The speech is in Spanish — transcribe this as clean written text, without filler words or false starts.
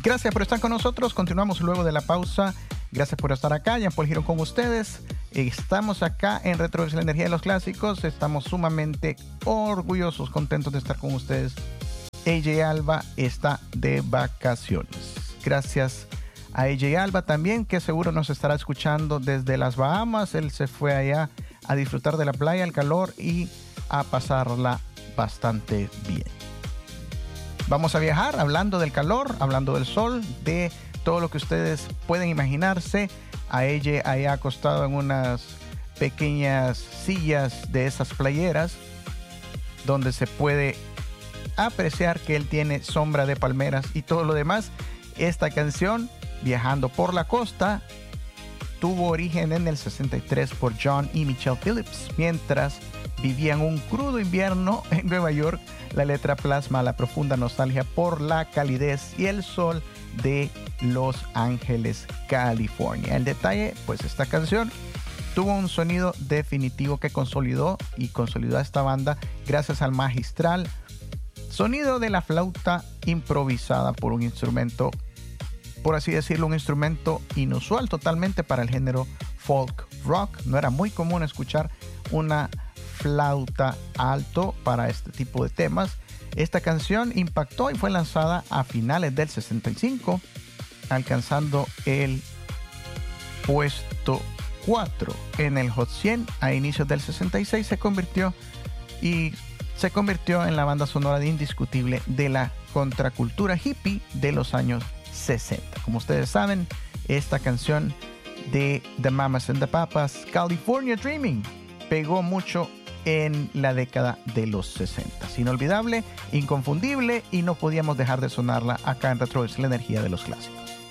Gracias por estar con nosotros. Continuamos luego de la pausa. Gracias por estar acá. Jean Paul Girón con ustedes. Estamos acá en Retro es la Energía de los Clásicos. Estamos sumamente orgullosos, contentos de estar con ustedes. AJ Alba está de vacaciones. Gracias a AJ Alba también, que seguro nos estará escuchando desde las Bahamas. Él se fue allá a disfrutar de la playa, el calor y a pasarla bastante bien. Vamos a viajar hablando del calor, hablando del sol, de todo lo que ustedes pueden imaginarse. A ella allá acostado en unas pequeñas sillas de esas playeras, donde se puede apreciar que él tiene sombra de palmeras y todo lo demás. Esta canción, Viajando por la Costa, tuvo origen en el 63 por John y Michelle Phillips, mientras vivían un crudo invierno en Nueva York. La letra plasma la profunda nostalgia por la calidez y el sol de Los Ángeles, California. El detalle, pues esta canción tuvo un sonido definitivo que consolidó a esta banda gracias al magistral sonido de la flauta improvisada por un instrumento, por así decirlo, un instrumento inusual totalmente para el género folk rock. No era muy común escuchar una flauta alto para este tipo de temas. Esta canción impactó y fue lanzada a finales del 65, alcanzando el puesto 4 en el Hot 100. A inicios del 66 se convirtió en la banda sonora indiscutible de la contracultura hippie de los años 60. Como ustedes saben, esta canción de The Mamas and the Papas, California Dreaming, pegó mucho en la década de los 60. Inolvidable, inconfundible, y no podíamos dejar de sonarla acá en Retro es la Energía de los Clásicos.